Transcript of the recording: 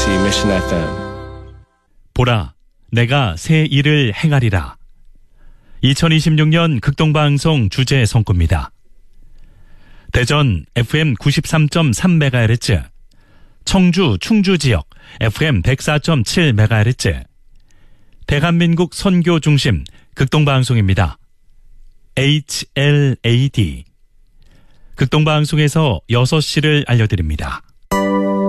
KBOC Mission FM. 보라, 내가 새 일을 행하리라. 2026년 극동방송 주제 선구입니다. 대전 FM 93.3MHz, 청주, 충주 지역 FM 104.7MHz, 대한민국 선교 중심 극동방송입니다. HLAD. 극동방송에서 6시를 알려드립니다.